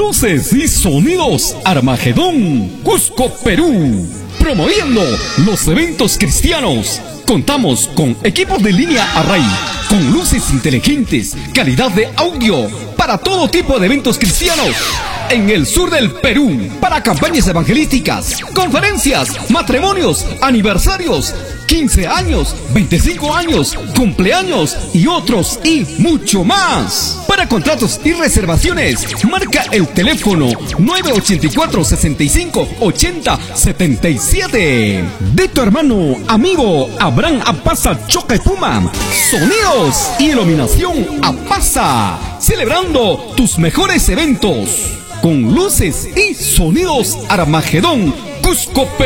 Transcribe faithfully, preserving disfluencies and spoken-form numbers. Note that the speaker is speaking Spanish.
Luces y sonidos Armagedón, Cusco, Perú. Promoviendo los eventos cristianos. Contamos con equipos de línea Array, con luces inteligentes, calidad de audio, para todo tipo de eventos cristianos. En el sur del Perú, para campañas evangelísticas, conferencias, matrimonios, aniversarios, quince años, veinticinco años, cumpleaños y otros y mucho más. Para contratos y reservaciones, marca el teléfono nueve ocho cuatro, seis cinco, ocho cero siete siete. De tu hermano, amigo Abraham Apasa Choca y Puma. Sonidos y iluminación Apasa. Celebrando tus mejores eventos con luces y sonidos Armagedón, Cusco, Perú.